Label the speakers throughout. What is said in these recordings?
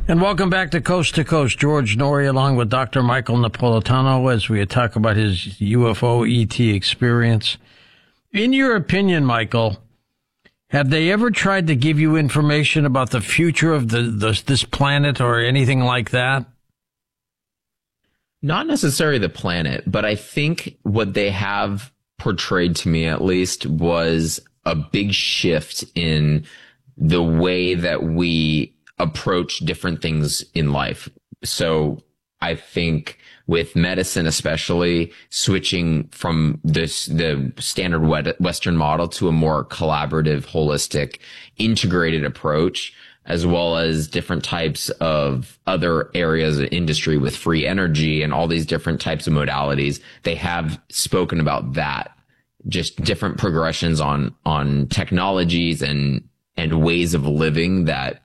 Speaker 1: And welcome back to Coast. George Noory along with Dr. Michael Napolitano as we talk about his UFO ET experience. In your opinion, Michael, have they ever tried to give you information about the future of this planet or anything like that?
Speaker 2: Not necessarily the planet, but I think what they have portrayed to me, at least, was a big shift in the way that we approach different things in life. So I think with medicine, especially switching from the standard Western model to a more collaborative, holistic, integrated approach, as well as different types of other areas of industry with free energy and all these different types of modalities, they have spoken about that, just different progressions on technologies and ways of living that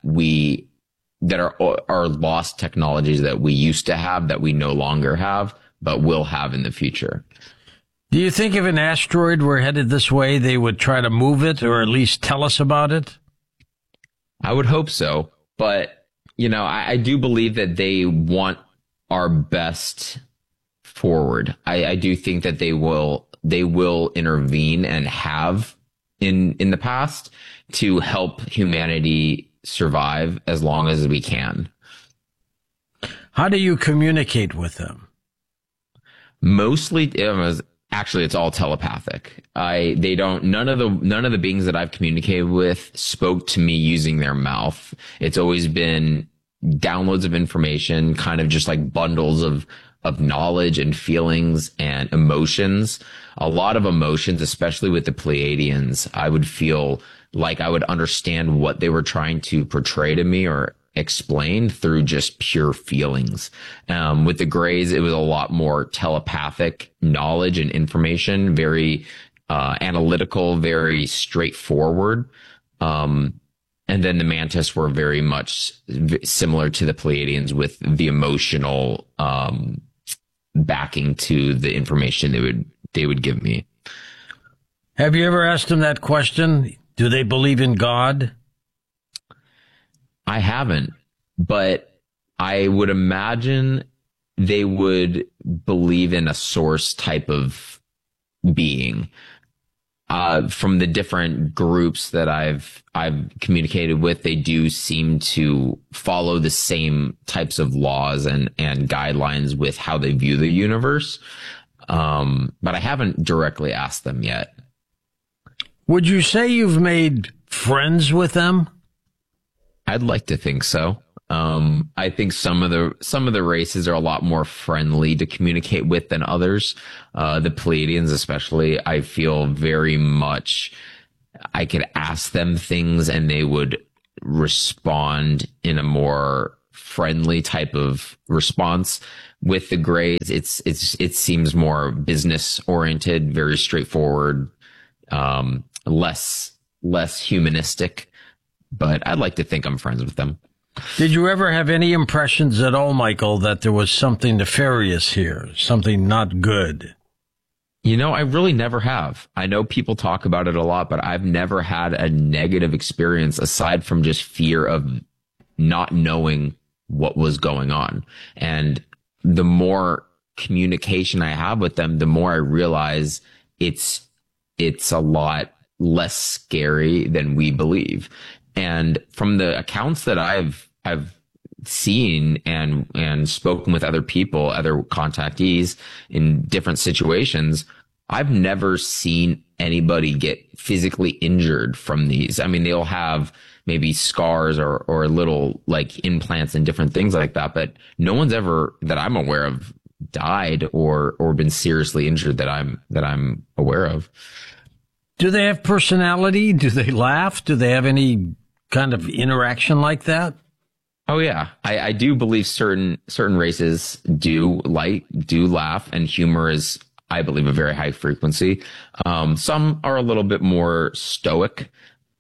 Speaker 2: are lost technologies that we used to have that we no longer have, but will have in the future.
Speaker 1: Do you think if an asteroid were headed this way, they would try to move it or at least tell us about it?
Speaker 2: I would hope so. But, I do believe that they want our best forward. I do think that they will intervene and have in the past to help humanity survive as long as we can.
Speaker 1: How do you communicate with them?
Speaker 2: Mostly, it's all telepathic. None of the beings that I've communicated with spoke to me using their mouth. It's always been downloads of information, kind of just like bundles of knowledge and feelings and emotions. A lot of emotions, especially with the Pleiadians, I would feel like I would understand what they were trying to portray to me or explain through just pure feelings. With the Greys, it was a lot more telepathic knowledge and information, very analytical, very straightforward. And then the Mantis were very much similar to the Pleiadians with the emotional backing to the information they would give me.
Speaker 1: Have you ever asked them that question? Do they believe in God?
Speaker 2: I haven't, but I would imagine they would believe in a source type of being. From the different groups that I've communicated with, they do seem to follow the same types of laws and guidelines with how they view the universe. But I haven't directly asked them yet.
Speaker 1: Would you say you've made friends with them?
Speaker 2: I'd like to think so. I think some of the races are a lot more friendly to communicate with than others. The Pleiadians, especially, I feel very much I could ask them things and they would respond in a more friendly type of response. With the Greys, it seems more business oriented, very straightforward, less humanistic. But I'd like to think I'm friends with them.
Speaker 1: Did you ever have any impressions at all, Michael, that there was something nefarious here, something not good?
Speaker 2: I really never have. I know people talk about it a lot, but I've never had a negative experience aside from just fear of not knowing what was going on. And the more communication I have with them, the more I realize it's a lot less scary than we believe. And from the accounts that I've seen and spoken with other people, other contactees in different situations, I've never seen anybody get physically injured from these. I mean, they'll have maybe scars or little like implants and different things like that, but no one's ever that I'm aware of died or been seriously injured that I'm aware of.
Speaker 1: Do they have personality? Do they laugh? Do they have any kind of interaction like that?
Speaker 2: Oh yeah, I do believe certain races do laugh, and humor is, I believe, a very high frequency. Some are a little bit more stoic,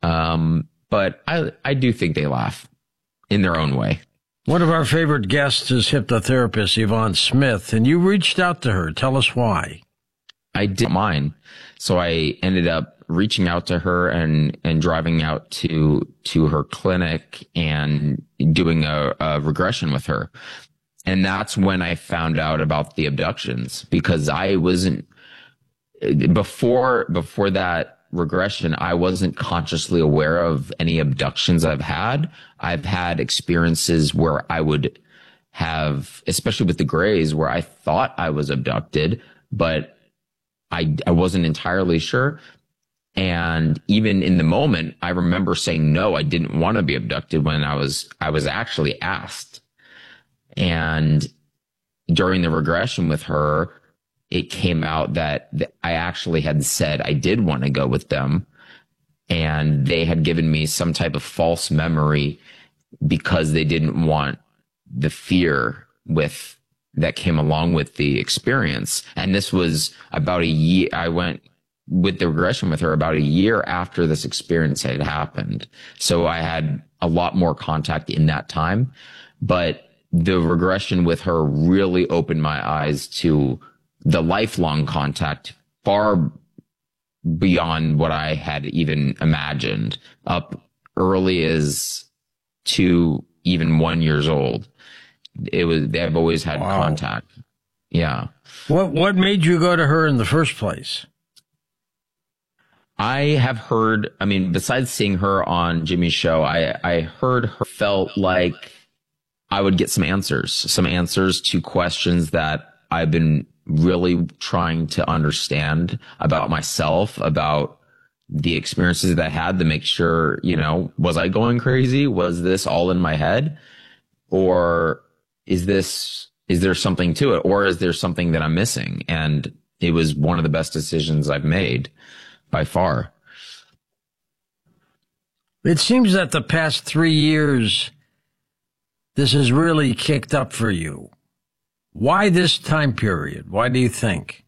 Speaker 2: but I do think they laugh in their own way.
Speaker 1: One of our favorite guests is hypnotherapist Yvonne Smith, and you reached out to her. Tell us why.
Speaker 2: I did mine. So I ended up reaching out to her and driving out to her clinic and doing a regression with her. And that's when I found out about the abductions, because I wasn't before that regression, I wasn't consciously aware of any abductions I've had. I've had experiences where I would have, especially with the Greys, where I thought I was abducted, but I wasn't entirely sure. And even in the moment, I remember saying, no, I didn't want to be abducted when I was actually asked. And during the regression with her, it came out that I actually had said I did want to go with them. And they had given me some type of false memory because they didn't want the fear that came along with the experience. And this was about a year. I went with the regression with her about a year after this experience had happened. So I had a lot more contact in that time, but the regression with her really opened my eyes to the lifelong contact far beyond what I had even imagined, up early as 2, even 1 years old. They've always had contact. Yeah.
Speaker 1: What made you go to her in the first place?
Speaker 2: I have heard, I mean, besides seeing her on Jimmy's show, I heard her felt like I would get some answers to questions that I've been really trying to understand about myself, about the experiences that I had, to make sure, was I going crazy? Was this all in my head? Or is there something to it? Or is there something that I'm missing? And it was one of the best decisions I've made by far.
Speaker 1: It seems that the past 3 years, this has really kicked up for you. Why this time period? Why do you think?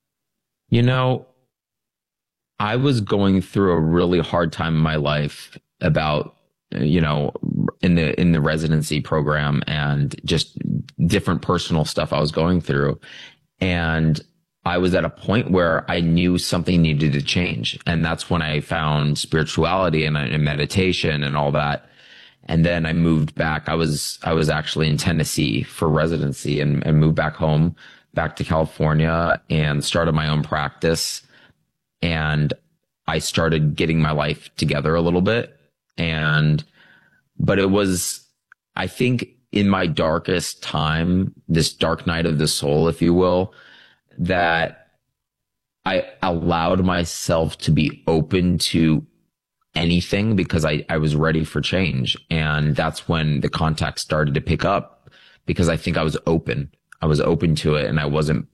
Speaker 2: I was going through a really hard time in my life about, in the residency program, and just different personal stuff I was going through. And I was at a point where I knew something needed to change. And that's when I found spirituality and meditation and all that. And then I moved back. I was actually in Tennessee for residency, and moved back home, back to California, and started my own practice. And I started getting my life together a little bit. But it was, I think, in my darkest time, this dark night of the soul, if you will, that I allowed myself to be open to anything, because I was ready for change. And that's when the contact started to pick up, because I think I was open to it, and I wasn't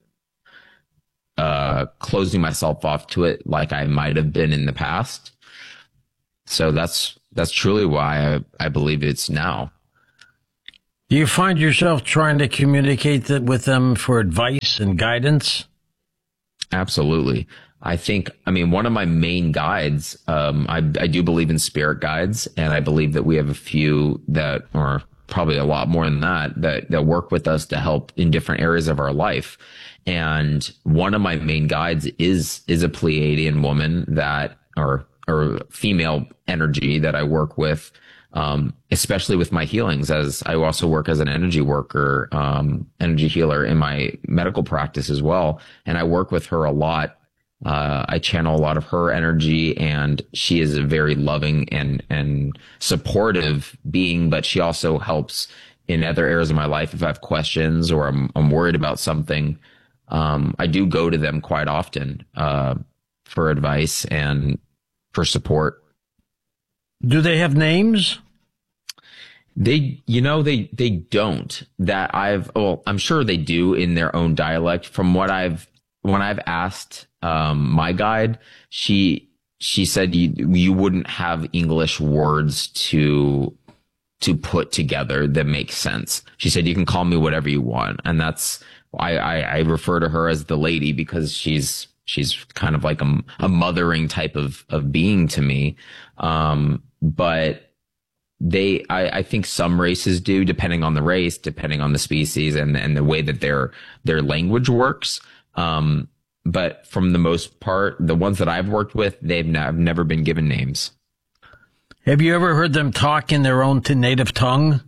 Speaker 2: closing myself off to it like I might have been in the past. So that's truly why I believe it's now.
Speaker 1: Do you find yourself trying to communicate with them for advice and guidance?
Speaker 2: Absolutely. One of my main guides, I do believe in spirit guides, and I believe that we have a few that, or probably a lot more than that work with us to help in different areas of our life. And one of my main guides is a Pleiadian woman or female energy that I work with, especially with my healings, as I also work as an energy worker, energy healer in my medical practice as well. And I work with her a lot. I channel a lot of her energy, and she is a very loving and supportive being, but she also helps in other areas of my life. If I have questions or I'm worried about something, I do go to them quite often, for advice and for support.
Speaker 1: Do they have names?
Speaker 2: They don't. I'm sure they do in their own dialect. From when I've asked, my guide, she said you wouldn't have English words to put together that make sense. She said, you can call me whatever you want. And that's, I refer to her as the lady, because she's kind of like a mothering type of being to me. But I think some races do, depending on the race, depending on the species, and the way that their language works. but from the most part, the ones that I've worked with, I've never been given names.
Speaker 1: Have you ever heard them talk in their own native tongue?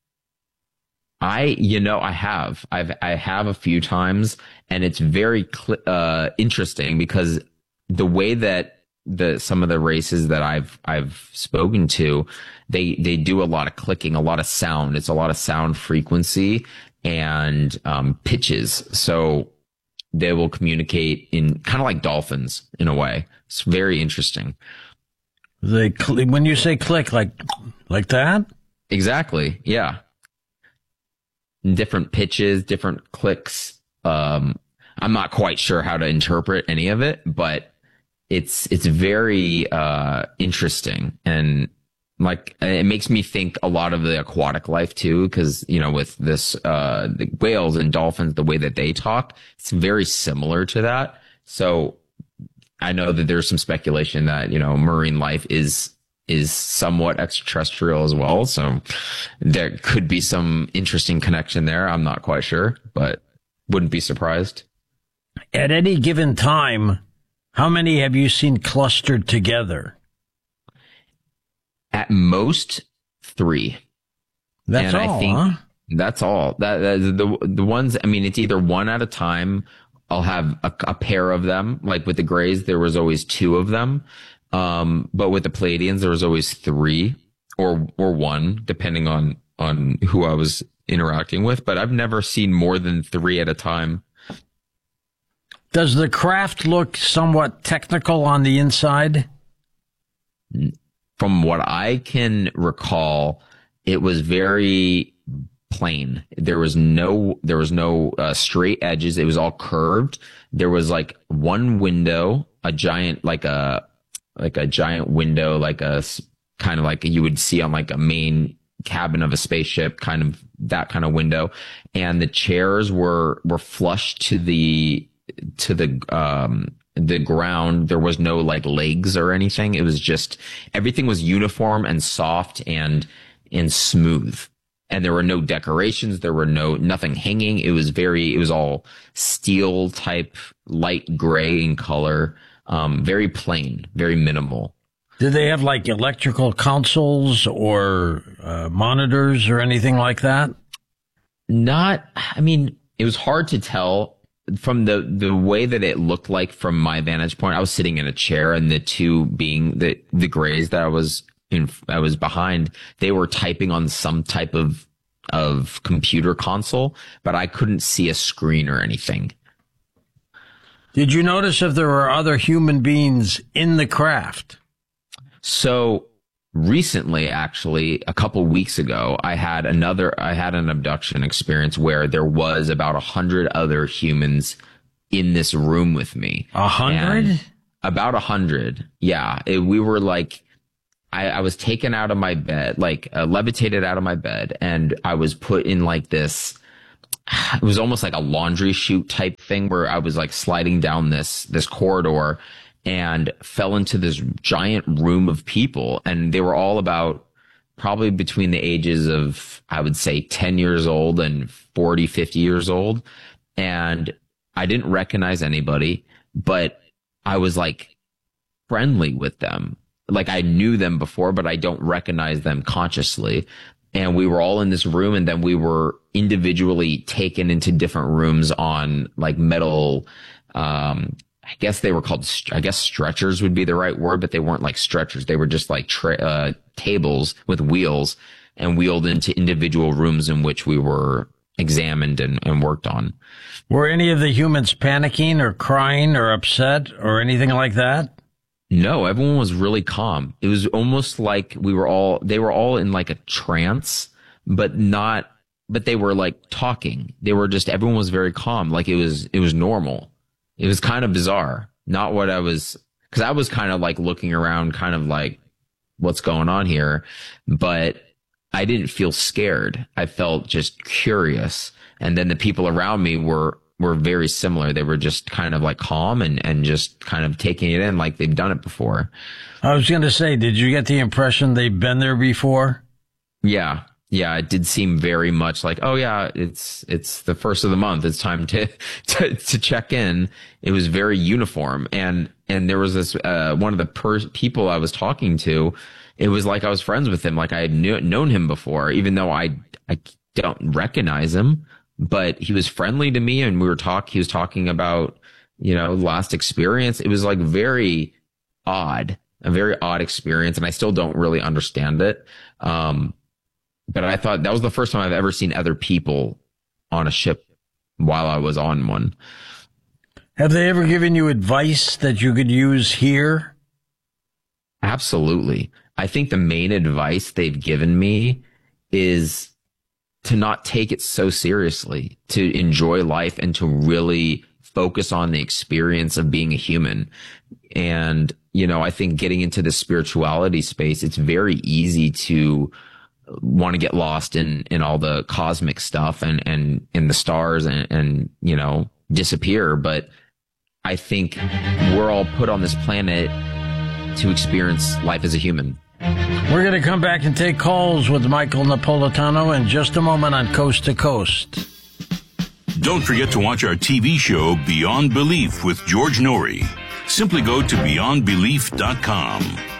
Speaker 2: I have. I have a few times, and it's very interesting because the way that some of the races that I've spoken to, they do a lot of clicking, a lot of sound. It's a lot of sound frequency and pitches. So they will communicate in kind of like dolphins in a way. It's very interesting.
Speaker 1: When you say click, like that?
Speaker 2: Exactly. Yeah. Different pitches, different clicks. I'm not quite sure how to interpret any of it, but it's very interesting, and like it makes me think a lot of the aquatic life too, because with this the whales and dolphins, the way that they talk, it's very similar to that. So I know that there's some speculation that marine life is somewhat extraterrestrial as well. So there could be some interesting connection there. I'm not quite sure, but wouldn't be surprised.
Speaker 1: At any given time, how many have you seen clustered together?
Speaker 2: At most 3.
Speaker 1: That's
Speaker 2: and
Speaker 1: all,
Speaker 2: I think
Speaker 1: huh?
Speaker 2: That's all. The ones, I mean, it's either one at a time. I'll have a pair of them. Like with the Greys, there was always 2 of them. But with the Pleiadians, there was always 3 or 1, depending on who I was interacting with. But I've never seen more than 3 at a time.
Speaker 1: Does the craft look somewhat technical on the inside?
Speaker 2: From what I can recall, it was very plain. There was no straight edges. It was all curved. There was like one window, a giant giant window, like a kind of like you would see on like a main cabin of a spaceship, kind of that kind of window. And the chairs were flush to the ground. There was no like legs or anything. It was just, everything was uniform and soft and smooth. And there were no decorations. There were nothing hanging. It was all steel type, light gray in color. Very plain, very minimal.
Speaker 1: Did they have like electrical consoles or monitors or anything like that?
Speaker 2: It was hard to tell from the way that it looked like from my vantage point. I was sitting in a chair, and the 2 being the Greys that I was behind, they were typing on some type of computer console, but I couldn't see a screen or anything.
Speaker 1: Did you notice if there were other human beings in the craft?
Speaker 2: So recently, actually, a couple weeks ago, I had an abduction experience where there was about 100 other humans in this room with me.
Speaker 1: 100?
Speaker 2: About 100. Yeah. We were like, I was taken out of my bed, like levitated out of my bed, and I was put in like this, it was almost like a laundry chute type thing where I was like sliding down this corridor and fell into this giant room of people. And they were all about probably between the ages of, I would say 10 years old and 40, 50 years old. And I didn't recognize anybody, but I was like friendly with them. Like I knew them before, but I don't recognize them consciously. And we were all in this room, and then we were individually taken into different rooms on like metal, I guess they were called, I guess stretchers would be the right word, but they weren't like stretchers. They were just like tables with wheels, and wheeled into individual rooms in which we were examined and worked on.
Speaker 1: Were any of the humans panicking or crying or upset or anything like that?
Speaker 2: No, everyone was really calm. It was almost like they were all in like a trance, but they were like talking. Everyone was very calm. Like it was normal. It was kind of bizarre. Not what because I was kind of like looking around, kind of like, what's going on here? But I didn't feel scared. I felt just curious. And then the people around me were very similar. They were just kind of like calm and just kind of taking it in like they've done it before.
Speaker 1: I was going to say, did you get the impression they've been there before?
Speaker 2: Yeah. Yeah, it did seem very much like, oh yeah, it's the first of the month. It's time to check in. It was very uniform. And there was this, one of the people I was talking to, it was like I was friends with him. Like I had known him before, even though I don't recognize him, but he was friendly to me. And he was talking about, last experience. It was like a very odd experience. And I still don't really understand it. But I thought that was the first time I've ever seen other people on a ship while I was on one.
Speaker 1: Have they ever given you advice that you could use here?
Speaker 2: Absolutely. I think the main advice they've given me is to not take it so seriously, to enjoy life and to really focus on the experience of being a human. And, I think getting into the spirituality space, it's very easy to want to get lost in all the cosmic stuff and in the stars and disappear. But I think we're all put on this planet to experience life as a human.
Speaker 1: We're going to come back and take calls with Michael Napolitano in just a moment on Coast to Coast.
Speaker 3: Don't forget to watch our TV show Beyond Belief with George Noory. Simply go to beyondbelief.com.